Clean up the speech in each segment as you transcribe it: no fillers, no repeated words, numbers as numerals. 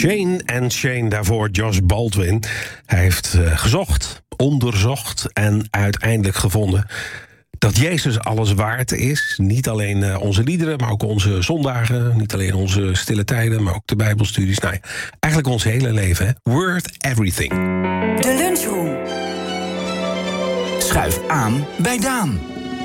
Shane en Shane, daarvoor Josh Baldwin. Hij heeft gezocht, onderzocht en uiteindelijk gevonden dat Jezus alles waard is. Niet alleen onze liederen, maar ook onze zondagen. Niet alleen onze stille tijden, maar ook de bijbelstudies. Nou, eigenlijk ons hele leven, hè? Worth everything. De Lunchroom. Schuif aan bij Daan.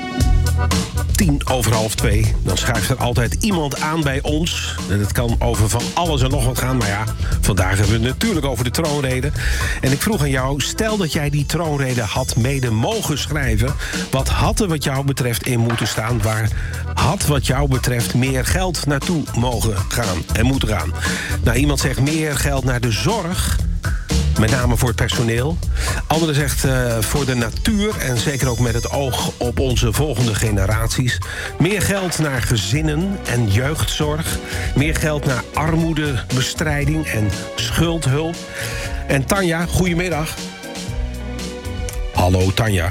2:10, dan schuift er altijd iemand aan bij ons. En het kan over van alles en nog wat gaan. Maar ja, vandaag hebben we het natuurlijk over de troonrede. En ik vroeg aan jou, stel dat jij die troonrede had mede mogen schrijven. Wat had er wat jou betreft in moeten staan? Waar had wat jou betreft meer geld naartoe mogen gaan en moeten gaan? Nou, iemand zegt meer geld naar de zorg. Met name voor het personeel. Anderen zegt voor de natuur en zeker ook met het oog op onze volgende generaties. Meer geld naar gezinnen en jeugdzorg. Meer geld naar armoedebestrijding en schuldhulp. En Tanja, goedemiddag. Hallo Tanja.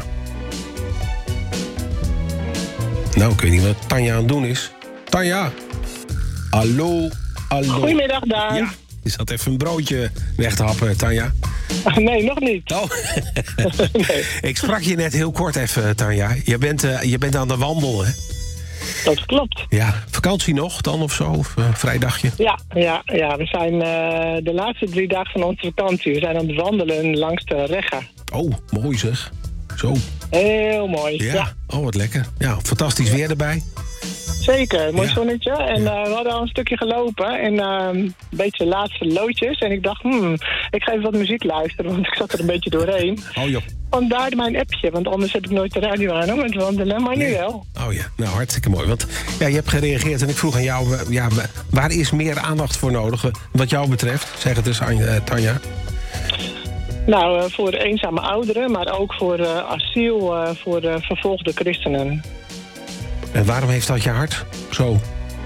Nou, ik weet niet wat Tanja aan het doen is. Tanja. Hallo. Goedemiddag, Daan. Ja. Je zat even een broodje weg te happen, Tanja. Nee, nog niet. Oh. Nee. Ik sprak je net heel kort even, Tanja. Je bent aan de wandel, hè? Dat klopt. Ja, vakantie nog dan of zo? Of vrijdagje? Ja, we zijn de laatste 3 dagen van onze vakantie. We zijn aan het wandelen langs de Regga. Oh, mooi zeg. Zo. Heel mooi, ja. Oh, wat lekker. Ja, fantastisch weer erbij. Zeker, mooi zonnetje. En we hadden al een stukje gelopen en een beetje laatste loodjes. En ik dacht, ik ga even wat muziek luisteren, want ik zat er een beetje doorheen. Oh joh. Vandaar mijn appje, want anders heb ik nooit de radio aan om het wandelen, maar nu wel. Oh ja, nou hartstikke mooi. Want ja, je hebt gereageerd en ik vroeg aan jou, waar is meer aandacht voor nodig wat jou betreft? Zeg het eens aan Tanja. Nou, voor eenzame ouderen, maar ook voor asiel, voor vervolgde christenen. En waarom heeft dat je hart zo?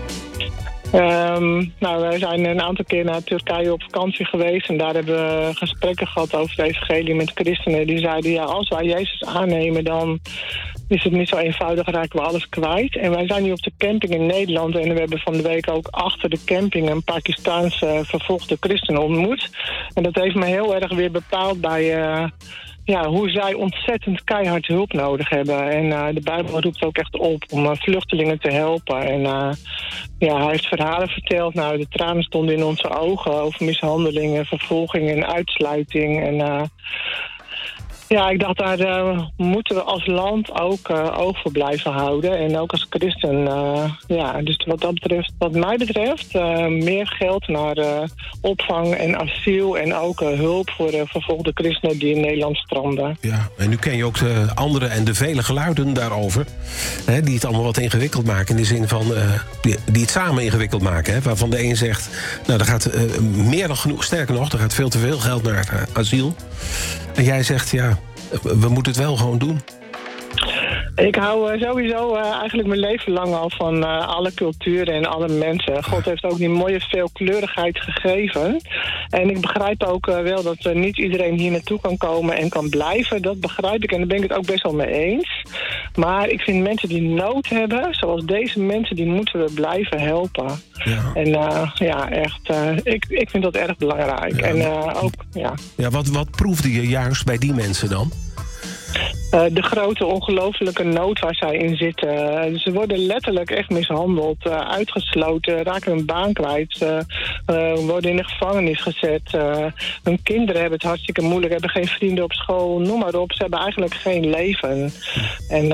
Nou, wij zijn een aantal keer naar Turkije op vakantie geweest. En daar hebben we gesprekken gehad over het evangelie met christenen. Die zeiden, ja, als wij Jezus aannemen, dan is het niet zo eenvoudig, raken we alles kwijt. En wij zijn nu op de camping in Nederland. En we hebben van de week ook achter de camping een Pakistaanse vervolgde christen ontmoet. En dat heeft me heel erg weer bepaald bij hoe zij ontzettend keihard hulp nodig hebben. En de Bijbel roept ook echt op om vluchtelingen te helpen. En hij heeft verhalen verteld. Nou, de tranen stonden in onze ogen over mishandelingen, vervolging en uitsluiting. En ik dacht, daar moeten we als land ook oog voor blijven houden. En ook als christen. Dus wat mij betreft, meer geld naar opvang en asiel. En ook hulp voor vervolgde christenen die in Nederland stranden. Ja, en nu ken je ook de andere en de vele geluiden daarover. Hè, die het allemaal wat ingewikkeld maken. In de zin van, die het samen ingewikkeld maken. Hè, waarvan de een zegt, nou, er gaat meer dan genoeg. Sterker nog, er gaat veel te veel geld naar asiel. En jij zegt, ja, we moeten het wel gewoon doen. Ik hou sowieso eigenlijk mijn leven lang al van alle culturen en alle mensen. God heeft ook die mooie veelkleurigheid gegeven. En ik begrijp ook wel dat niet iedereen hier naartoe kan komen en kan blijven. Dat begrijp ik en daar ben ik het ook best wel mee eens. Maar ik vind mensen die nood hebben, zoals deze mensen, die moeten we blijven helpen. Ja. En echt, ik vind dat erg belangrijk. Ja, en Ja, wat proefde je juist bij die mensen dan? De grote ongelofelijke nood waar zij in zitten. Ze worden letterlijk echt mishandeld, uitgesloten, raken hun baan kwijt. Worden in de gevangenis gezet. Hun kinderen hebben het hartstikke moeilijk, hebben geen vrienden op school, noem maar op. Ze hebben eigenlijk geen leven. En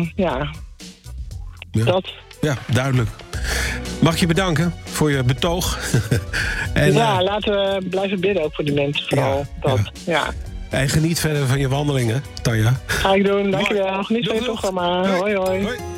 dat... Ja, duidelijk. Mag ik je bedanken voor je betoog? En, laten we blijven bidden ook voor die mensen vooral. En geniet verder van je wandelingen, Tanja. Ga ik doen, dankjewel. Geniet van je programma. Hoi, hoi.